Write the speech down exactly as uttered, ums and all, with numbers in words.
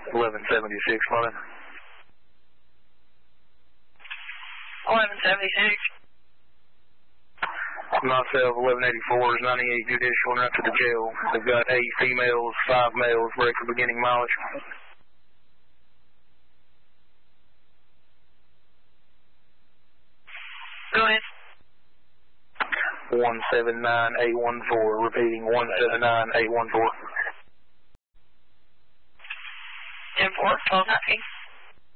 eleven seventy-six, Martin. eleven seventy-six. Myself, eleven eighty-four is ninety-eight Judicial and up to the jail. They've got eight females, five males, break for beginning mileage. Go ahead. one seven nine eight one four, repeating one seven nine eight one four. ten four, twelve nineteen.